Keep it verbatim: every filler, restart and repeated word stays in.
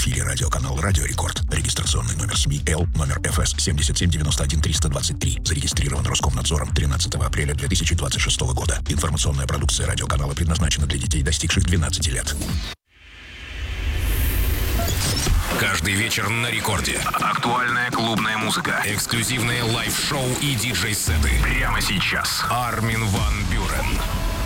эфире радиоканал «Радио Рекорд». Регистрационный номер СМИ Л, номер эф эс семь семь девять один триста двадцать три. Зарегистрирован Роскомнадзором тринадцатого апреля две тысячи двадцать шестого года. Информационная продукция радиоканала предназначена для детей, достигших двенадцати лет. Каждый вечер на рекорде. Актуальная клубная музыка. Эксклюзивные лайв-шоу и диджей-сеты. Прямо сейчас. Армин ван Бюрен.